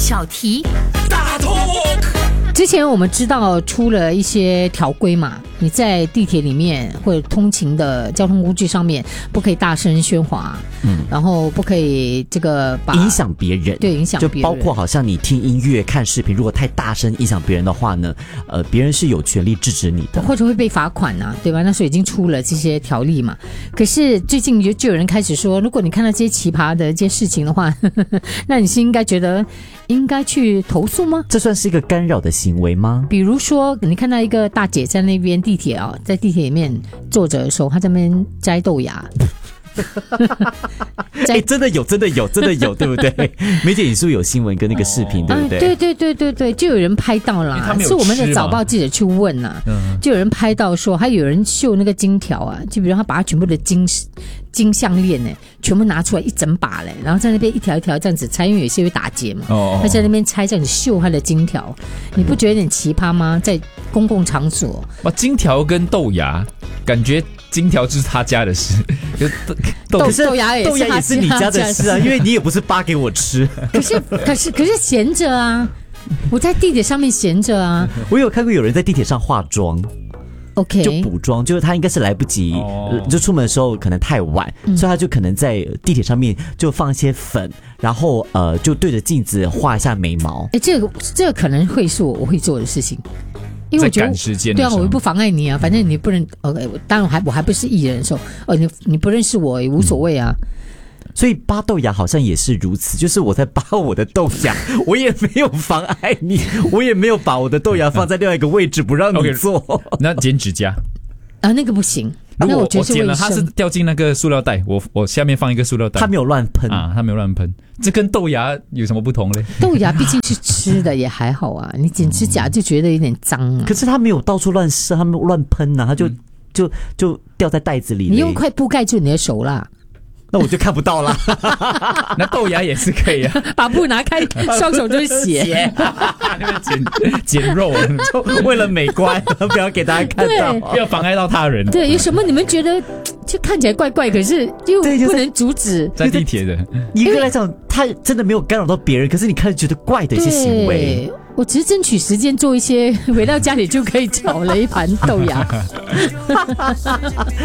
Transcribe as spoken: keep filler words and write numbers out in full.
小题大 talk。 之前我们知道出了一些条规嘛，你在地铁里面或者通勤的交通工具上面不可以大声喧哗，嗯，然后不可以这个把影响别人， 对，影响别人， 就包括好像你听音乐、看视频，如果太大声影响别人的话呢，呃，别人是有权利制止你的， 或者会被罚款啊，对吧？那时候已经出了这些条例嘛。可是最近就就有人开始说，如果你看到这些奇葩的这些事情的话，呵呵，那你是应该觉得应该去投诉吗？ 这算是一个干扰的行为吗？ 比如说，你看到一个大姐在那边地铁啊、哦，在地铁里面坐着的时候，她在那边摘豆芽。 哎、欸，真的有，真的有，真的有，对不对？梅姐，你是不是有新闻跟那个视频，对不对？ 啊、对对对对对，就有人拍到啦，是我们的早报记者去问啦、嗯，就有人拍到说，还有人秀那个金条啊，就比如他把他全部的金金项链呢，全部拿出来一整把嘞，然后在那边一条一条这样子拆，因为有些会打结嘛，哦，他在那边拆这样子秀他的金条，你不觉得有点奇葩吗？在公共场所， 哇，金条跟豆芽，感觉金条就是他家的事， 豆豆豆芽也是豆芽也是你家的事啊，因为你也不是扒给我吃。 可是可是可是闲着啊，我在地铁上面闲着啊。 我有看过有人在地铁上化妆。 OK， 就补妆，就是他应该是来不及，哦、就出门的时候可能太晚，嗯、所以他就可能在地铁上面就放一些粉，然后呃就对着镜子画一下眉毛。 哎，这个这个可能会是我我会做的事情，因为我觉得在赶时间， 对啊，我又不妨碍你啊，反正你不能 OK， 当然我还我还不是艺人的时候，哦，你你不认识我也无所谓啊。嗯， 所以扒豆芽好像也是如此，就是我在扒我的豆芽，我也没有妨碍你，我也没有把我的豆芽放在另外一个位置不让你做。 Okay, 那剪指甲啊，那个不行。 如果 我, 我剪了，它是掉进那个塑料袋，我我下面放一个塑料袋， 它没有乱喷啊，它没有乱喷，这跟豆芽有什么不同嘞？ 豆芽毕竟是吃的，也还好啊，你剪指甲就觉得有点脏啊。 可是它没有到处乱射，它没有乱喷啊，它就、嗯、就就掉在袋子里。 你用块布盖住你的手啦。 那我就看不到了。 那豆芽也是可以啊， 把布拿开，双手就是血， 剪剪肉， 为了美观，不要给大家看到， 不要妨碍到他人。 对，有什么你们觉得就看起来怪怪，可是又不能阻止？ 在地铁的一个来讲，他真的没有干扰到别人，可是你看觉得怪的一些行为。 我只是争取时间做一些，回到家里就可以炒了一盘豆芽。